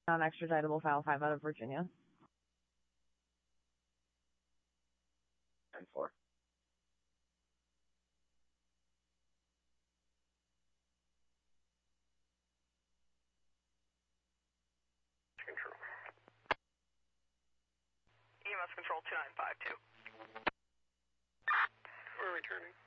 Non-extraditable file 5 out of Virginia. 10-4. Control. EMS control 2952. We're returning.